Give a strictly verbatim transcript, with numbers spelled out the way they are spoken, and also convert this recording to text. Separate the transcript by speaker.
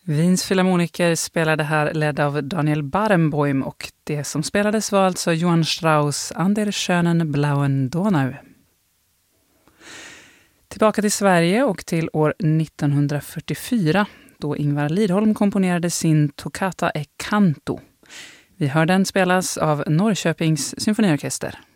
Speaker 1: Wiens filharmoniker spelade här ledd av Daniel Barenboim och det som spelades var alltså Johann Strauss An der schönen blauen Donau. Tillbaka till Sverige och till år nittonhundrafyrtiofyra då Ingvar Lidholm komponerade sin Toccata e Canto. Vi hör den spelas av Norrköpings symfoniorkester.